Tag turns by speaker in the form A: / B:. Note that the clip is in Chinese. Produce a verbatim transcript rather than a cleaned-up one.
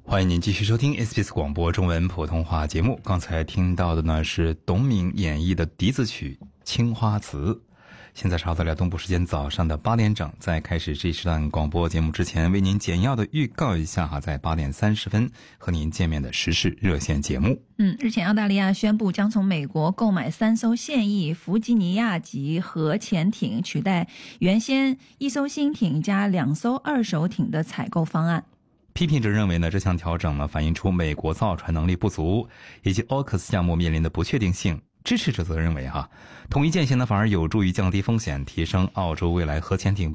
A: 欢迎您继续收听 S B S 广播中文普通话节目。刚才听到的呢是董敏演绎的笛子曲《青花瓷》。现在是澳大利亚东部时间早上的八点整，在开始这一时段广播节目之前，为您简要的预告一下哈，在八点三十分和您见面的时事热线节目。
B: 嗯，日前澳大利亚宣布将从美国购买三艘现役弗吉尼亚级核潜艇，取代原先一艘新艇加两艘二手艇的采购方案。
A: 批评者认为呢，这项调整呢反映出美国造船能力不足，以及 A U K U S 项目面临的不确定性。支持者则认为哈，统一舰型呢反而有助于降低风险，提升澳洲未来核潜艇